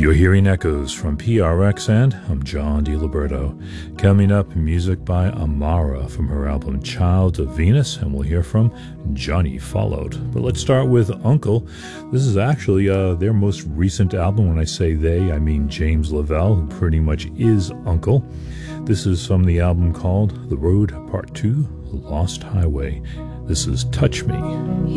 You're hearing echoes from PRX, and I'm John DiLiberto. Coming up, music by Amara from her album Child of Venus, and we'll hear from Johnny Followed. But let's start with Uncle. This is actually their most recent album. When I say they, I mean James Lavelle, who pretty much is Uncle. This is from the album called The Road Part 2, Lost Highway. This is Touch Me.